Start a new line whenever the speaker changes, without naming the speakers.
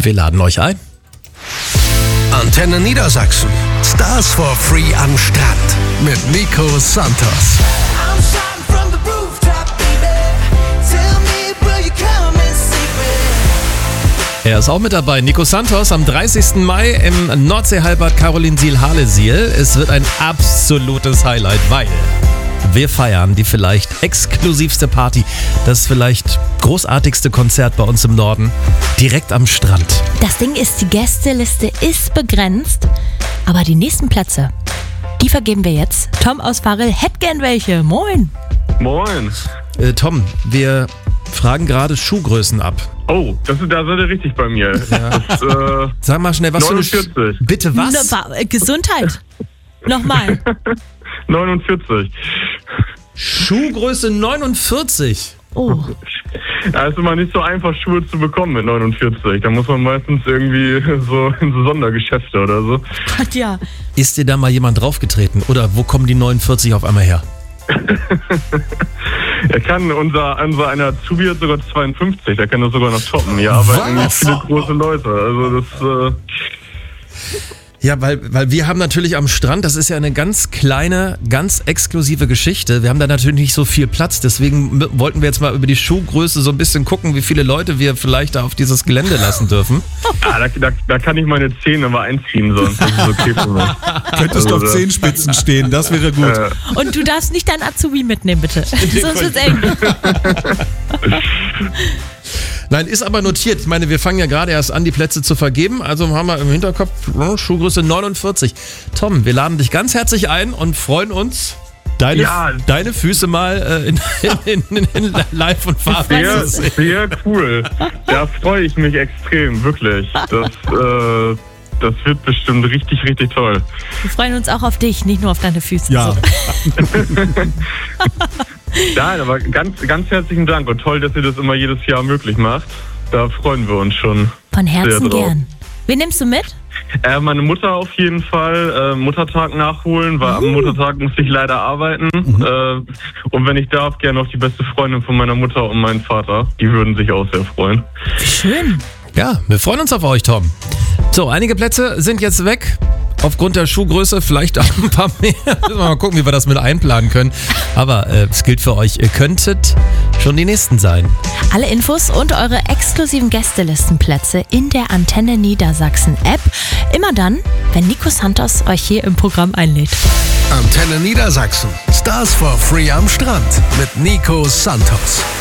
Wir laden euch ein.
Antenne Niedersachsen. Stars for Free am Strand mit Nico Santos.
Er ist auch mit dabei. Nico Santos am 30. Mai im Nordseehallenbad Carolinsiel-Harlesiel. Es wird ein absolutes Highlight, weil wir feiern die vielleicht exklusivste Party, das vielleicht großartigste Konzert bei uns im Norden, direkt am Strand.
Das Ding ist, die Gästeliste ist begrenzt, aber die nächsten Plätze, die vergeben wir jetzt. Tom aus Varel hätte gern welche. Moin.
Moin.
Tom, wir fragen gerade Schuhgrößen ab.
Oh, da seid ihr richtig bei mir.
Ja.
Das,
Sag mal schnell, was
49.
für eine... Bitte was?
Gesundheit. Nochmal.
49.
Schuhgröße 49.
Oh.
Da ist immer nicht so einfach, Schuhe zu bekommen mit 49. Da muss man meistens irgendwie so in so Sondergeschäfte oder so.
Gott, ja.
Ist dir da mal jemand draufgetreten? Oder wo kommen die 49 auf einmal her?
Er kann, unser einer Azubi hat sogar 52, der kann das sogar noch toppen. Hier arbeiten nicht viele große Leute. Also das...
Ja, weil wir haben natürlich am Strand, das ist ja eine ganz kleine, ganz exklusive Geschichte. Wir haben da natürlich nicht so viel Platz, deswegen wollten wir jetzt mal über die Schuhgröße so ein bisschen gucken, wie viele Leute wir vielleicht da auf dieses Gelände lassen dürfen.
Da kann ich meine Zähne mal einziehen, sonst ist es okay für mich.
Könntest du auf Zehenspitzen stehen, das wäre gut.
Und du darfst nicht deinen Azubi mitnehmen, bitte. Sonst wird's eng.
Nein, ist aber notiert. Ich meine, wir fangen ja gerade erst an, die Plätze zu vergeben. Also haben wir im Hinterkopf Schuhgröße 49. Tom, wir laden dich ganz herzlich ein und freuen uns, deine Füße mal in Live und Farbe zu sehen.
Sehr cool. Da freue ich mich extrem, wirklich. Das wird bestimmt richtig, richtig toll.
Wir freuen uns auch auf dich, nicht nur auf deine Füße.
Ja.
So.
Nein, aber ganz, ganz herzlichen Dank und toll, dass ihr das immer jedes Jahr möglich macht. Da freuen wir uns schon.
Von Herzen
sehr drauf.
gern. Wen nimmst du mit?
Meine Mutter auf jeden Fall. Muttertag nachholen, weil am Muttertag muss ich leider arbeiten. Und wenn ich darf, gerne auch die beste Freundin von meiner Mutter und meinen Vater. Die würden sich auch sehr freuen.
Wie schön.
Ja, wir freuen uns auf euch, Tom. So, einige Plätze sind jetzt weg. Aufgrund der Schuhgröße vielleicht auch ein paar mehr. Müssen wir mal gucken, wie wir das mit einplanen können. Aber es gilt für euch, ihr könntet schon die Nächsten sein.
Alle Infos und eure exklusiven Gästelistenplätze in der Antenne Niedersachsen App. Immer dann, wenn Nico Santos euch hier im Programm einlädt.
Antenne Niedersachsen. Stars for Free am Strand mit Nico Santos.